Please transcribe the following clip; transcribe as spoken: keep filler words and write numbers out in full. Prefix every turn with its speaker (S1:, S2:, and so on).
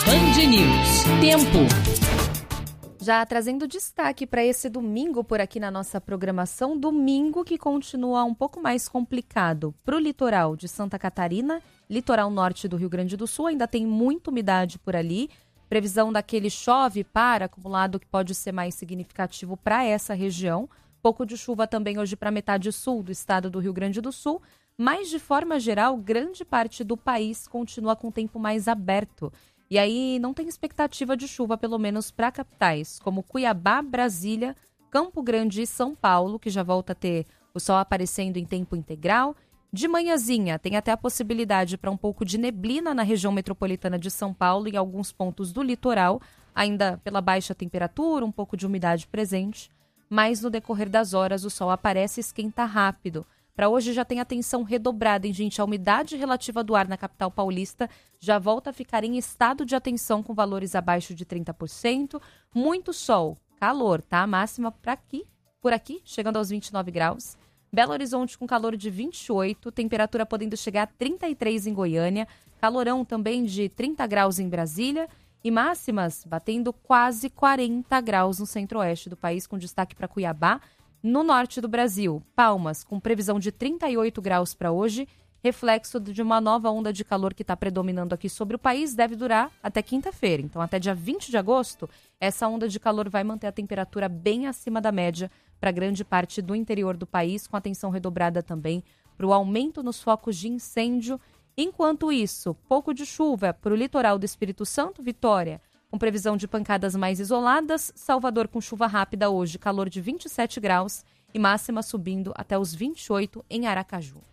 S1: Band News. Tempo.
S2: Já trazendo destaque para esse domingo por aqui na nossa programação, domingo que continua um pouco mais complicado para o litoral de Santa Catarina, litoral norte do Rio Grande do Sul, ainda tem muita umidade por ali, previsão daquele chove para acumulado que pode ser mais significativo para essa região, pouco de chuva também hoje para a metade sul do estado do Rio Grande do Sul, mas de forma geral, grande parte do país continua com o tempo mais aberto. E aí não tem expectativa de chuva, pelo menos para capitais, como Cuiabá, Brasília, Campo Grande e São Paulo, que já volta a ter o sol aparecendo em tempo integral. De manhãzinha, tem até a possibilidade para um pouco de neblina na região metropolitana de São Paulo e em alguns pontos do litoral, ainda pela baixa temperatura, um pouco de umidade presente. Mas no decorrer das horas, o sol aparece e esquenta rápido. Para hoje já tem atenção redobrada, hein, gente? A umidade relativa do ar na capital paulista já volta a ficar em estado de atenção com valores abaixo de trinta por cento. Muito sol, calor, tá? Máxima para aqui, por aqui, chegando aos vinte e nove graus. Belo Horizonte com calor de vinte e oito, temperatura podendo chegar a trinta e três em Goiânia. Calorão também de trinta graus em Brasília. E máximas batendo quase quarenta graus no centro-oeste do país, com destaque para Cuiabá. No norte do Brasil, Palmas, com previsão de trinta e oito graus para hoje, reflexo de uma nova onda de calor que está predominando aqui sobre o país, deve durar até quinta-feira. Então, até dia vinte de agosto, essa onda de calor vai manter a temperatura bem acima da média para grande parte do interior do país, com atenção redobrada também para o aumento nos focos de incêndio. Enquanto isso, pouco de chuva para o litoral do Espírito Santo, Vitória, com previsão de pancadas mais isoladas, Salvador com chuva rápida hoje, calor de vinte e sete graus e máxima subindo até os vinte e oito em Aracaju.